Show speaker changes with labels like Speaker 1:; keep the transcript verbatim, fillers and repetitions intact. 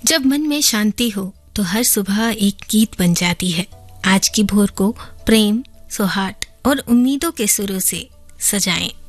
Speaker 1: जब मन में शांति हो तो हर सुबह एक गीत बन जाती है। आज की भोर को प्रेम, सौहार्द और उम्मीदों के सुरों से सजाएं।